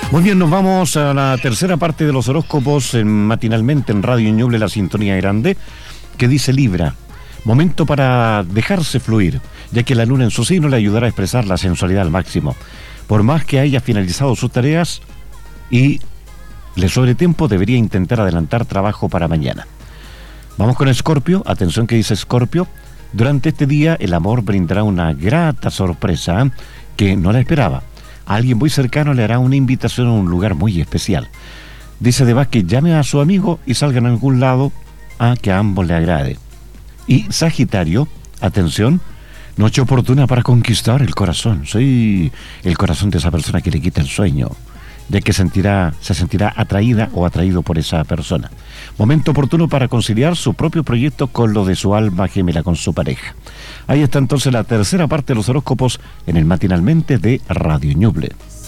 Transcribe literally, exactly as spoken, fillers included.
Muy bien, nos vamos a la tercera parte de los horóscopos en, matinalmente en Radio Ñuble, la sintonía grande, que dice Libra. Momento para dejarse fluir, ya que la luna en su signo le ayudará a expresar la sensualidad al máximo. Por más que haya finalizado sus tareas y le sobre tiempo, debería intentar adelantar trabajo para mañana. Vamos con Escorpio. Atención que dice Escorpio. Durante este día el amor brindará una grata sorpresa ¿eh? que no la esperaba. Alguien muy cercano le hará una invitación a un lugar muy especial. Dice además que llame a su amigo y salgan a algún lado a que a ambos le agrade. Y Sagitario, atención, noche oportuna para conquistar el corazón. Sí, el corazón de esa persona que le quita el sueño, ya que sentirá, se sentirá atraída o atraído por esa persona. Momento oportuno para conciliar su propio proyecto con lo de su alma gemela, con su pareja. Ahí está entonces la tercera parte de los horóscopos en el Matinalmente de Radio Ñuble.